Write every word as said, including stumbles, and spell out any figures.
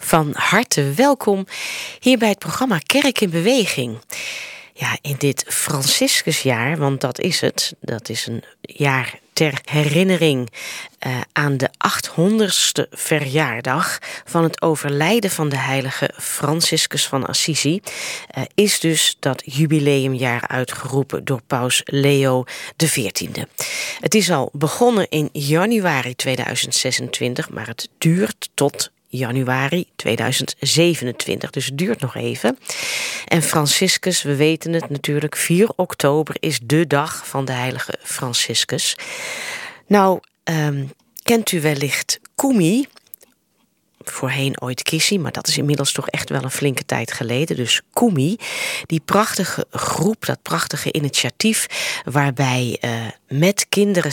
Van harte welkom hier bij het programma Kerk in Beweging. Ja, in dit Franciscusjaar, want dat is het. Dat is een jaar ter herinnering uh, aan de achthonderdste verjaardag van het overlijden van de heilige Franciscus van Assisi. Uh, is dus dat jubileumjaar uitgeroepen door paus Leo de veertiende. Het is al begonnen in januari tweeduizend zesentwintig, maar het duurt tot januari tweeduizend zevenentwintig, dus het duurt nog even. En Franciscus, we weten het natuurlijk, vier oktober is de dag van de heilige Franciscus. Nou, um, kent u wellicht Kumi? Voorheen ooit Kissy, maar dat is inmiddels toch echt wel een flinke tijd geleden. Dus Kumi, die prachtige groep, dat prachtige initiatief waarbij uh, met kinderen